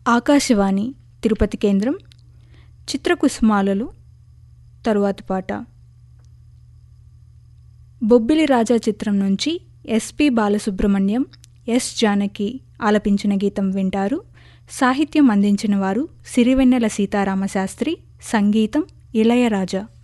ఆకాశవాణి తిరుపతి కేంద్రం చిత్రకుసుమాలలో తరువాతి పాట బొబ్బిలి రాజా చిత్రం నుంచి ఎస్పి బాలసుబ్రహ్మణ్యం, ఎస్ జానకి ఆలపించిన గీతం వింటారు. సాహిత్యం అందించిన వారు సిరివెన్నెల సీతారామశాస్త్రి, సంగీతం ఇళయరాజా.